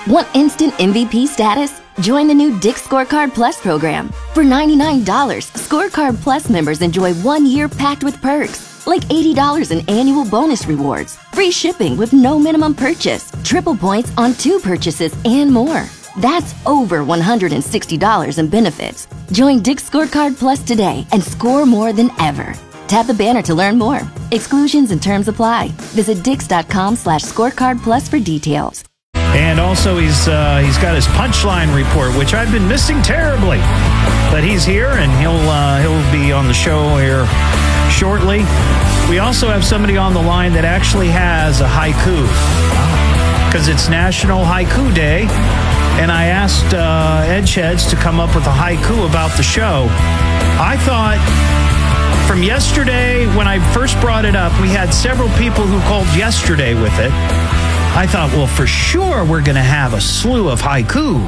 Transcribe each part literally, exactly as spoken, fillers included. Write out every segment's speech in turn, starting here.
Want instant M V P status? Join the new Dick's Scorecard Plus program. For ninety-nine dollars, Scorecard Plus members enjoy one year packed with perks, like eighty dollars in annual bonus rewards, free shipping with no minimum purchase, triple points on two purchases, and more. That's over one hundred sixty dollars in benefits. Join Dick's Scorecard Plus today and score more than ever. Tap the banner to learn more. Exclusions and terms apply. Visit dix.com slash scorecard plus for details. And also, he's uh, he's got his punchline report, which I've been missing terribly. But he's here, and he'll uh, he'll be on the show here shortly. We also have somebody on the line that actually has a haiku, because it's National Haiku Day. And I asked uh, Edgeheads to come up with a haiku about the show. I thought from yesterday, when I first brought it up, we had several people who called yesterday with it. I thought, well, for sure we're going to have a slew of haiku.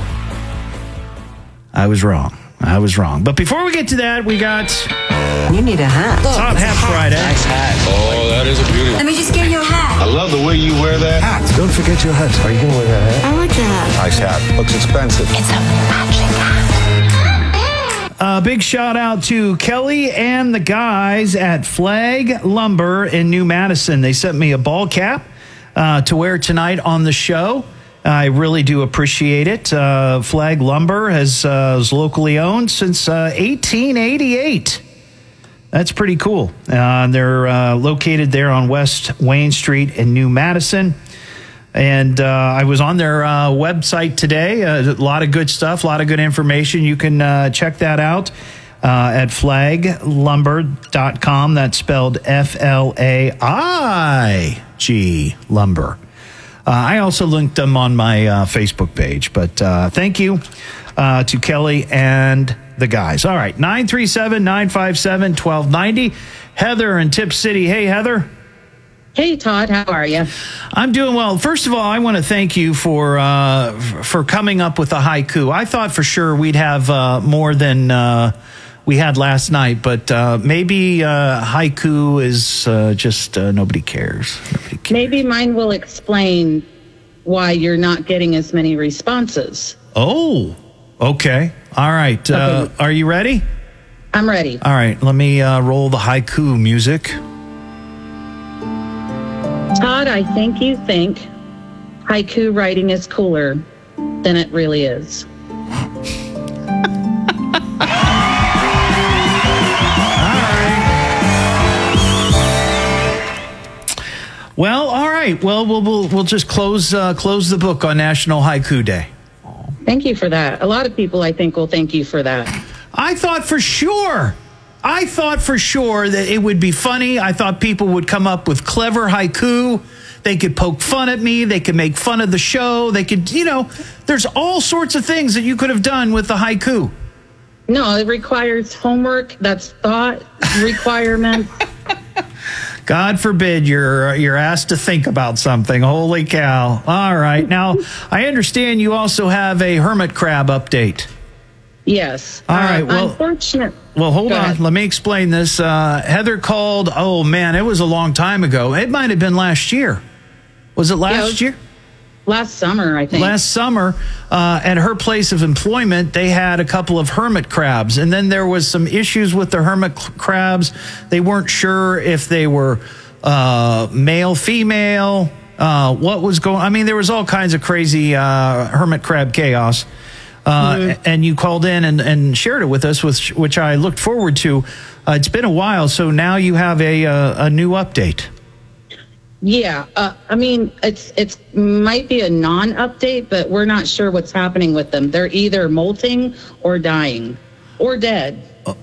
I was wrong. I was wrong. But before we get to that, we got... You need a hat. Top Hat Friday. Nice hat. Oh, that is a beauty. Let me just get you a hat. I love the way you wear that hat. Don't forget your hat. Are you going to wear that hat? I like that. Nice hat. Looks expensive. It's a matching hat. A big shout out to Kelly and the guys at Flag Lumber in New Madison. They sent me a ball cap uh, to wear tonight on the show. I really do appreciate it. Uh, Flag Lumber has uh, is locally owned since uh, eighteen eighty-eight. That's pretty cool. Uh, they're uh, located there on West Wayne Street in New Madison. And uh, I was on their uh, website today. Uh, a lot of good stuff, a lot of good information. You can uh, check that out uh, at flag lumber dot com. That's spelled F L A I G, lumber. Uh, I also linked them on my uh, Facebook page. But uh, thank you uh, to Kelly and the guys. All right, nine three seven, nine five seven, one two nine zero. Heather in Tip City. Hey, Heather. Hey, Todd, how are you? I'm doing well. First of all, I want to thank you for uh, for coming up with a haiku. I thought for sure we'd have uh, more than uh, we had last night, but uh, maybe uh, haiku is uh, just uh, nobody cares. Nobody cares. Maybe mine will explain why you're not getting as many responses. Oh, okay. All right. Uh, Okay. Are you ready? I'm ready. All right. Let me uh, roll the haiku music. Todd, I think you think haiku writing is cooler than it really is. Well, all right. Well, we'll we'll, we'll just close uh, close the book on National Haiku Day. Thank you for that. A lot of people, I think, will thank you for that. I thought for sure. I thought for sure that it would be funny. I thought people would come up with clever haiku. They could poke fun at me. They could make fun of the show. They could, you know, there's all sorts of things that you could have done with the haiku. No, it requires homework. That's thought requirements. God forbid you're you're asked to think about something. Holy cow. All right. Now, I understand you also have a hermit crab update. Yes. All right. Uh, Well, unfortunate. well, hold Go on. ahead. Let me explain this. Uh, Heather called. Oh, man, it was a long time ago. It might have been last year. Was it last Yeah, it was year? Last summer, I think. Last summer, uh, at her place of employment, they had a couple of hermit crabs. And then there was some issues with the hermit c- crabs. They weren't sure if they were uh, male, female, uh, what was going I mean, there was all kinds of crazy uh, hermit crab chaos. Uh, Mm-hmm. And you called in and, and shared it with us, which, which I looked forward to. Uh, it's been a while, so now you have a, a, a new update. Yeah, uh, I mean, it's it's might be a non-update, but we're not sure what's happening with them. They're either molting or dying or dead.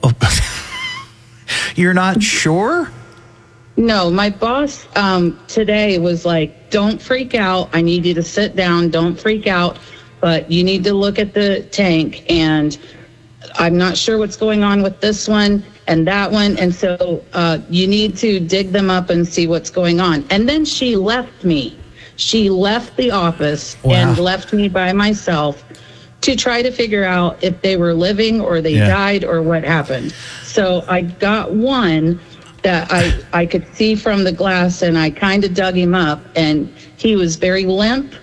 You're not sure? No, my boss um, today was like, don't freak out. I need you to sit down. Don't freak out. But you need to look at the tank. And I'm not sure what's going on with this one and that one. And so uh, you need to dig them up and see what's going on. And then she left me. She left the office Wow. and left me by myself to try to figure out if they were living or they Yeah. died or what happened. So I got one that I, I could see from the glass, and I kind of dug him up, and he was very limp,